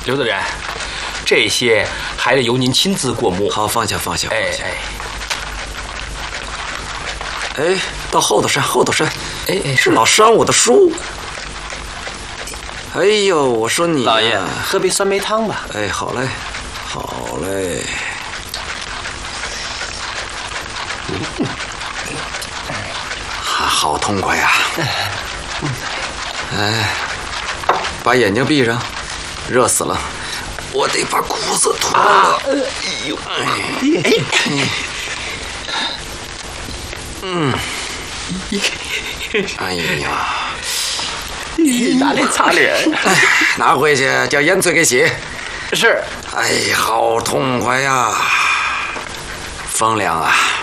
刘大人，这些还得由您亲自过目。 好，放下，放下。 哎， 到后头山。 是老商务的书。哎呦，我说你老爷，喝杯酸梅汤吧。 哎，好嘞。好痛快呀！把眼睛闭上，热死了，我得把裤子脱了。哎呀！ 拿来擦脸。 拿回去叫烟翠给洗。 是。 好痛快呀！风凉啊！